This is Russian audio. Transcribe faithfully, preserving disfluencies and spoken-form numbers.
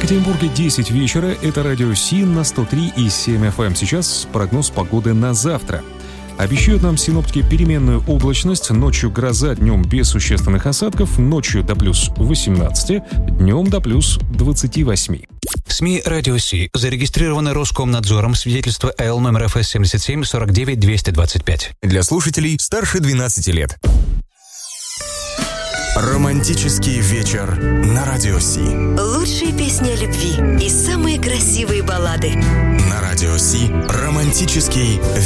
Екатеринбурге десять вечера. Это радио Си на сто три и семь эф эм. Сейчас прогноз погоды на завтра. Обещают нам синоптики переменную облачность, ночью гроза, днем без существенных осадков, ночью до плюс восемнадцати, днем до плюс двадцати восьми. СМИ «Радио Си» зарегистрированы Роскомнадзором, свидетельство эл номер эф эс семьдесят семь сорок девять двести двадцать пять. Для слушателей старше двенадцати лет. Романтический вечер на Радио Си. Лучшие песни о любви и самые красивые баллады. На Радио Си романтический